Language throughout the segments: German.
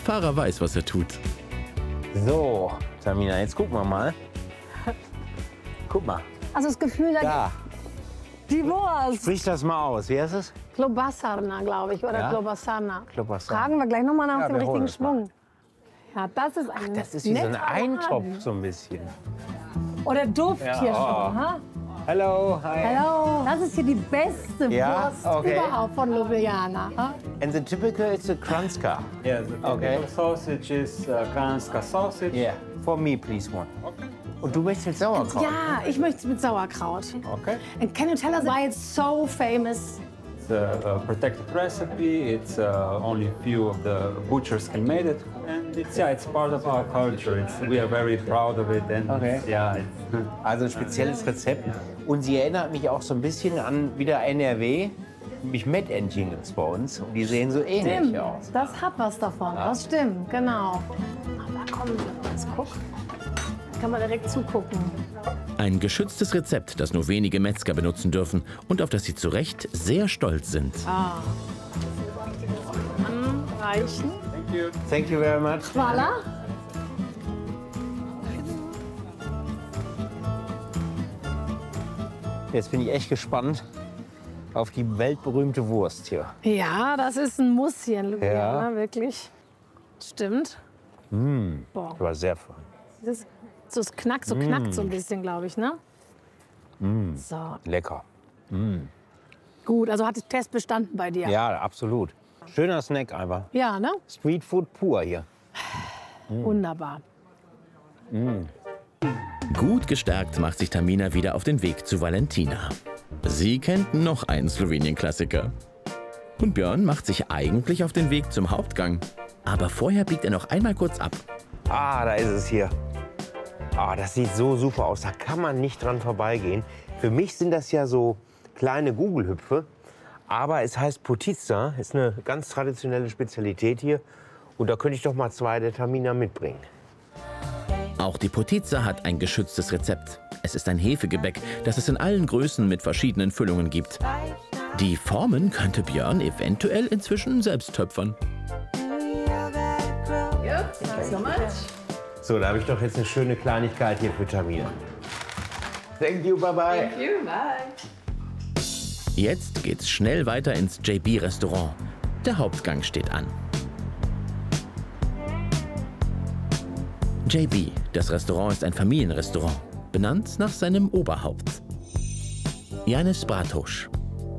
Fahrer weiß, was er tut. So, Tamina, jetzt gucken wir mal. Guck mal. Also das Gefühl, Da. die Wurst. Sprich das mal aus. Wie heißt es? Klobasarna, glaube ich, oder Ja? Klobasarna. Klobasarna. Fragen wir gleich noch mal nach Ja, dem wir holen richtigen es mal. Schwung. Ja, das ist ein Das ist wie so ein netter Eintopf, Laden. so ein bisschen. Oh, der Duft Ja, hier oh. schon. Ha? Hello, hi. Hallo. Das ist hier die beste Ja? Wurst Okay. überhaupt von Ljubljana. Ha? And the typical is a Kranjska. Yeah, the Okay. typical sausage is Kranjska sausage. Yeah, for me, please, one. Und du möchtest jetzt Sauerkraut? Ja, ich möchte es mit Sauerkraut. Okay. And can you tell us why it's so famous? It's a protected recipe. It's only a few of the butchers can make it, and it's part of our culture. We are very proud of it, and Okay. it's Also ein spezielles Rezept. Und sie erinnert mich auch so ein bisschen an wieder NRW. Nämlich Mettentchen gibt's bei uns. Und die sehen so ähnlich Stimmt, aus. das hat was davon. Das stimmt, genau. Aber da kommen wir. Jetzt guck. Kann man direkt zugucken. Ein geschütztes Rezept, das nur wenige Metzger benutzen dürfen und auf das sie zu Recht sehr stolz sind. Anreichen. Thank you very much. Voila. Jetzt bin ich echt gespannt auf die weltberühmmte Wurst hier. Ja, das ist ein Muss hier in Ljubljana, Ja. wirklich. Stimmt. Boah, Aber sehr fein. das, so, es knackt so ein bisschen, glaube ich, ne? So, Lecker. gut. Also hat der Test bestanden bei dir. Ja, absolut. Schöner Snack einfach. Ja, ne? Streetfood pur hier. Wunderbar. Gut gestärkt macht sich Tamina wieder auf den Weg zu Valentina. Sie kennt noch einen Slowenien-Klassiker. Und Björn macht sich eigentlich auf den Weg zum Hauptgang. Aber vorher biegt er noch einmal kurz ab. Ah, da ist es hier. Ah, das sieht so super aus. Da kann man nicht dran vorbeigehen. Für mich sind das ja so kleine Gugelhüpfe. Aber es heißt Potica. Ist eine ganz traditionelle Spezialität hier. Und da könnte ich doch mal zwei der Tamina mitbringen. Auch die Potica hat ein geschütztes Rezept. Es ist ein Hefegebäck, das es in allen Größen mit verschiedenen Füllungen gibt. Die Formen könnte Björn eventuell inzwischen selbst töpfern. So, da habe ich doch jetzt eine schöne Kleinigkeit hier für Tamina. Thank you, bye bye. Jetzt geht's schnell weiter ins JB-Restaurant. Der Hauptgang steht an. JB, das Restaurant ist ein Familienrestaurant, benannt nach seinem Oberhaupt. Janez Bratoš.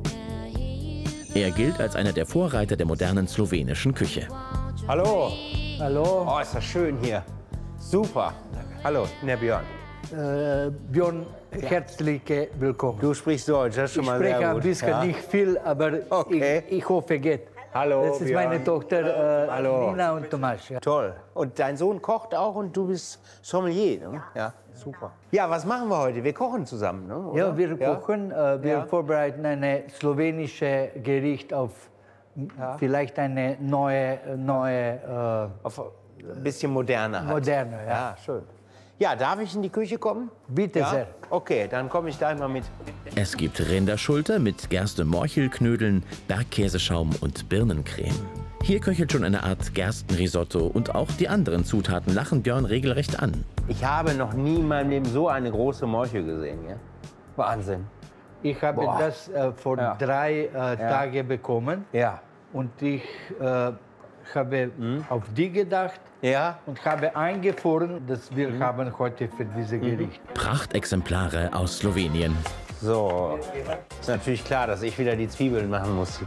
Er gilt als einer der Vorreiter der modernen slowenischen Küche. Hallo. Hallo, Oh, ist das schön hier. Super. Hallo, der Björn. Björn, herzlich willkommen. Du sprichst Deutsch, das ist schon Ich mal spreche sehr ein gut. bisschen, Ja. nicht viel, aber Okay. ich hoffe, geht. Hallo, Das ist Björn. meine Tochter Hallo. Nina und Tomasz. Ja. Toll. Und dein Sohn kocht auch und du bist Sommelier, ne? Ja, super. Ja, was machen wir heute? Wir kochen zusammen, ne? Oder? Ja, wir kochen, wir Ja. vorbereiten ein slowenisches Gericht auf vielleicht eine neue Auf ein bisschen moderner halt. moderne. Ja. Ja, schön. Ja, darf ich in die Küche kommen? Bitte Ja? sehr. Okay, dann komme ich gleich mal mit. Es gibt Rinderschulter mit Gerste-Morchelknödeln, Bergkäseschaum und Birnencreme. Hier köchelt schon eine Art Gerstenrisotto und auch die anderen Zutaten lachen Björn regelrecht an. Ich habe noch nie in meinem Leben so eine große Morchel gesehen. Ja? Wahnsinn. Ich habe Boah. das vor Ja. 3 Tagen bekommen Ja. und ich habe auf die gedacht. Ja? Und habe eingefroren, dass wir haben heute für dieses Gericht. Prachtexemplare aus Slowenien. So. Ist natürlich klar, dass ich wieder die Zwiebeln machen muss.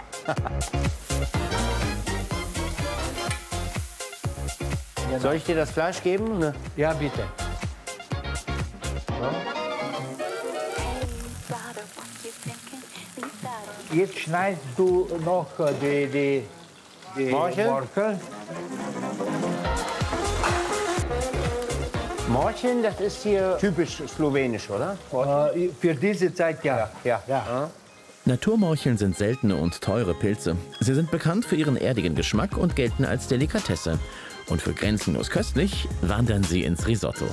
Soll ich dir das Fleisch geben? Ne? Ja, bitte. Jetzt schneidest du noch die Morchel? Morchel. Morcheln, das ist hier typisch slowenisch, oder? Für diese Zeit ja. Ja. Naturmorcheln sind seltene und teure Pilze. Sie sind bekannt für ihren erdigen Geschmack und gelten als Delikatesse. Und für grenzenlos köstlich wandern sie ins Risotto.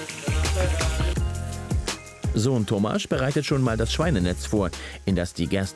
Sohn Tomasz bereitet schon mal das Schweinenetz vor, in das die Gerste